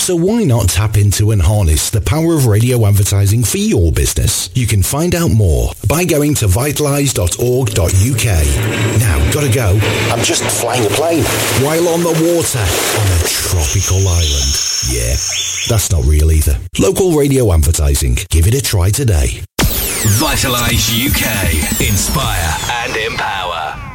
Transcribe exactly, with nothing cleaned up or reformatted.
So why not tap into and harness the power of radio advertising for your business? You can find out more by going to vitalise dot org dot U K. Now, gotta go. I'm just flying a plane. While on the water, on a tropical island. Yeah, that's not real either. Local radio advertising. Give it a try today. Vitalise U K. Inspire and empower.